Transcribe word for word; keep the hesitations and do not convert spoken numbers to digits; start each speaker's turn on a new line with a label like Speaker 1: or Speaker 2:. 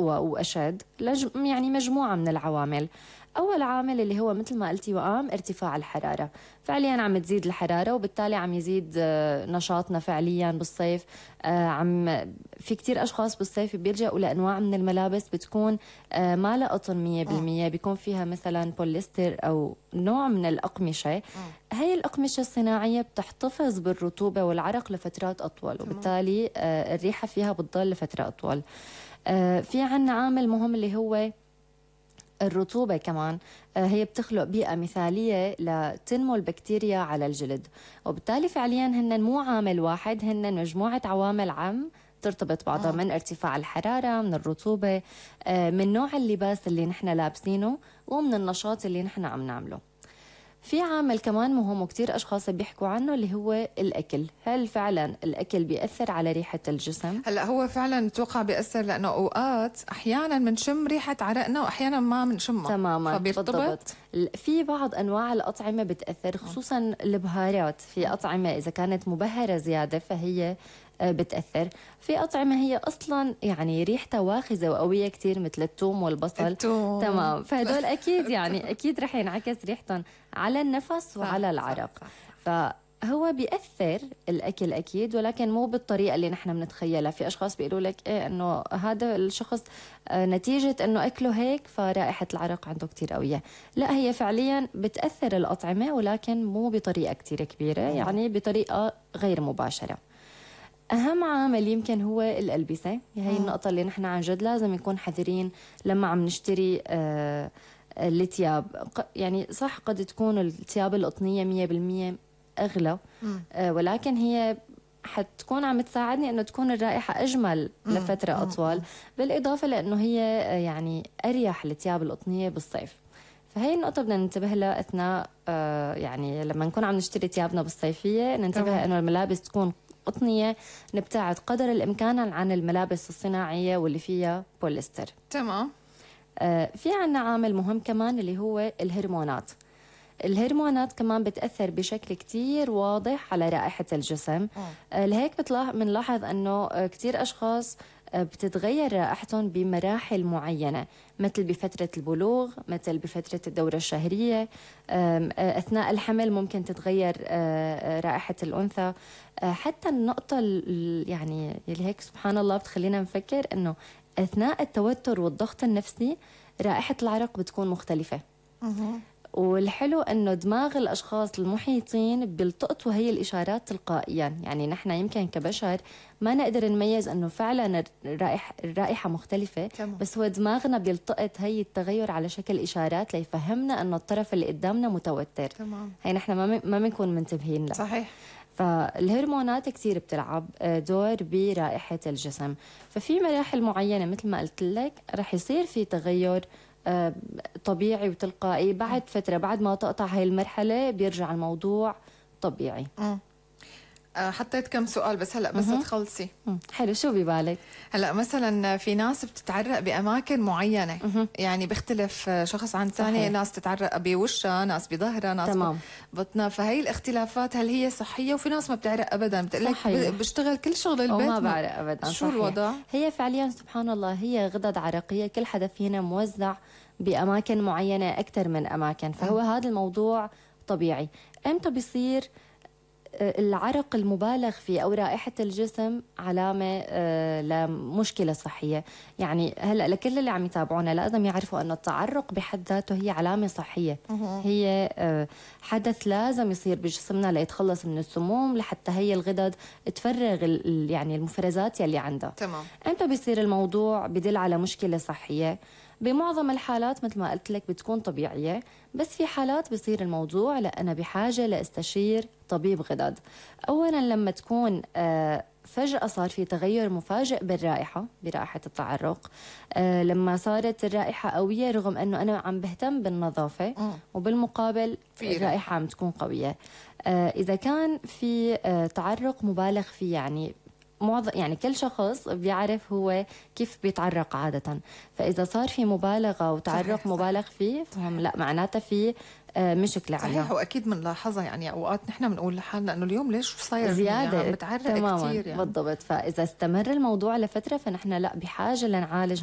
Speaker 1: أقوى وأشد يعني مجموعة من العوامل. أول عامل اللي هو مثل ما قلتي وقام ارتفاع الحرارة، فعليا عم تزيد الحرارة وبالتالي عم يزيد نشاطنا فعليا بالصيف. عم في كتير أشخاص بالصيف بيلجأوا لأنواع من الملابس بتكون ما لها قطن مية بالمية، بيكون فيها مثلا بوليستر أو نوع من الأقمشة. هاي الأقمشة الصناعية بتحتفظ بالرطوبة والعرق لفترات أطول، وبالتالي الريحة فيها بتضل لفترة أطول. في عنا عامل مهم اللي هو الرطوبة كمان. هي بتخلق بيئة مثالية لتنمو البكتيريا على الجلد، وبالتالي فعليا هن مو عامل واحد، هن مجموعة عوامل عم ترتبط بعضها، من ارتفاع الحرارة، من الرطوبة، من نوع اللباس اللي نحن لابسينه، ومن النشاط اللي نحن عم نعمله. في عامل كمان مهم وكتير أشخاص بيحكوا عنه اللي هو الأكل. هل فعلا الأكل بيأثر على ريحة الجسم؟
Speaker 2: هلا هو فعلا توقع بيأثر، لأنه أوقات أحيانا بنشم ريحة عرقنا وأحيانا ما بنشمها
Speaker 1: تماما. بالضبط. في بعض أنواع الأطعمة بتأثر، خصوصا البهارات. في أطعمة إذا كانت مبهرة زيادة فهي بتأثر. في أطعمة هي أصلا يعني ريحتها واخزة وقوية كتير، مثل الثوم والبصل.
Speaker 2: التوم.
Speaker 1: تمام. فهدول أكيد يعني أكيد رح ينعكس ريحتهم على النفس وعلى العرق. صح صح. فهو بيأثر الأكل أكيد، ولكن مو بالطريقة اللي نحن بنتخيلها. في أشخاص بيقولوا لك إيه إنه هذا الشخص نتيجة إنه أكله هيك فرائحة العرق عنده كتير قوية. لا، هي فعليا بتأثر الأطعمة، ولكن مو بطريقة كتير كبيرة، يعني بطريقة غير مباشرة. أهم عامل يمكن هو الألبسة. هي النقطة اللي نحن عن جد لازم نكون حذرين لما عم نشتري آه الثياب. يعني صح قد تكون الثياب القطنية مية بالمية أغلى، آه ولكن هي حتكون عم تساعدني أنه تكون الرائحة أجمل لفترة أطول، بالإضافة لأنه هي يعني أريح الثياب القطنية بالصيف. فهي النقطة بدنا ننتبه لها أثناء آه يعني لما نكون عم نشتري ثيابنا بالصيفية، ننتبه أنه الملابس تكون قطنية، نبتعد قدر الإمكان عن الملابس الصناعية واللي فيها بوليستر.
Speaker 2: تمام. آه
Speaker 1: في عنا عامل مهم كمان اللي هو الهرمونات. الهرمونات كمان بتأثر بشكل كتير واضح على رائحة الجسم. آه لهيك بنلاحظ أنه كتير أشخاص بتتغير رائحتهم بمراحل معينة، مثل بفترة البلوغ، مثل بفترة الدورة الشهرية، أثناء الحمل ممكن تتغير رائحة الأنثى. حتى النقطة يعني اللي هيك سبحان الله بتخلينا نفكر أنه أثناء التوتر والضغط النفسي رائحة العرق بتكون مختلفة. والحلو أنه دماغ الأشخاص المحيطين بيلتقطوا هي الإشارات تلقائيا. يعني نحن يمكن كبشر ما نقدر نميز أنه فعلا الرائحة, الرائحة مختلفة، تمام. بس هو دماغنا بيلتقط هي التغير على شكل إشارات ليفهمنا أنه الطرف اللي قدامنا متوتر. تمام. هي نحن ما بنكون منتبهين لها.
Speaker 2: صحيح.
Speaker 1: فالهرمونات كثير بتلعب دور برائحة الجسم. ففي مراحل معينة مثل ما قلت لك رح يصير في تغير طبيعي وتلقائي. بعد فترة بعد ما تقطع هاي المرحلة بيرجع الموضوع طبيعي.
Speaker 2: م. حطيت كم سؤال بس هلا بس تخلصي.
Speaker 1: حلو. شو ببالك؟
Speaker 2: هلا مثلا في ناس بتتعرق باماكن معينه، مم. يعني بيختلف شخص عن ثاني. ناس تتعرق بوشها، ناس بظهرها، ناس تمام. بطنها. فهي الاختلافات هل هي صحيه؟ وفي ناس ما بتعرق ابدا، بتقول لك بشتغل كل شغل البيت
Speaker 1: وما بعرق ابدا.
Speaker 2: شو صحيح. الوضع؟
Speaker 1: هي فعليا سبحان الله هي غدد عرقيه، كل حدا فينا موزع باماكن معينه اكثر من اماكن، فهو مم. هذا الموضوع طبيعي. امتى بيصير العرق المبالغ فيه أو رائحة الجسم علامة لمشكلة صحية؟ يعني هلأ لكل اللي عم يتابعونا لازم يعرفوا أن التعرق بحد ذاته هي علامة صحية. هي حدث لازم يصير بجسمنا ليتخلص من السموم، لحتى هي الغدد تفرغ يعني المفرزات يلي عندها.
Speaker 2: تمام.
Speaker 1: أمتى بيصير الموضوع بدل على مشكلة صحية؟ بمعظم الحالات مثل ما قلت لك بتكون طبيعية، بس في حالات بيصير الموضوع لا أنا بحاجة لاستشير طبيب غدد. أولا لما تكون فجأة صار في تغير مفاجئ بالرائحة، برائحة التعرق، لما صارت الرائحة قوية رغم أنه أنا عم بهتم بالنظافة، وبالمقابل الرائحة عم تكون قوية. إذا كان في تعرق مبالغ فيه، يعني معظم يعني كل شخص بيعرف هو كيف بيتعرق عادة، فإذا صار في مبالغة وتعرق صحيح مبالغ صحيح. فيه فهم لا معناته في مشكلة عندنا.
Speaker 2: صحيح. وأكيد بنلاحظها، يعني أوقات نحن بنقول لحالنا إنه اليوم ليش صاير
Speaker 1: زيادة
Speaker 2: يعني بتعرق كثير يعني.
Speaker 1: بالضبط. فإذا استمر الموضوع لفترة فنحن لا بحاجة لنعالج